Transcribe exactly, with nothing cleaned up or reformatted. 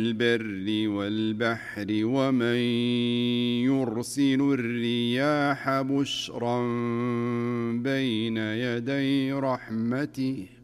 البر والبحر ومن يرسل الرياح بشرا بين يدي رحمته